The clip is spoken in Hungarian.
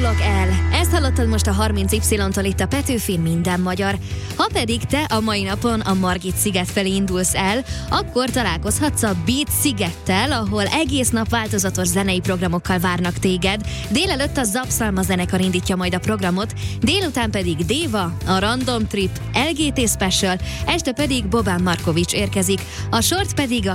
indulok el. Ezt hallottad most a 30Y-tól itt a Petőfin Minden Magyar. Ha pedig te a mai napon a Margit sziget felé indulsz el, akkor találkozhatsz a Beat szigettel, ahol egész nap változatos zenei programokkal várnak téged. Délelőtt a Zapszalma zenekar indítja majd a programot, délután pedig Déva, a Random Trip, LGT Special, este pedig Bobán Markovics érkezik. A sort pedig a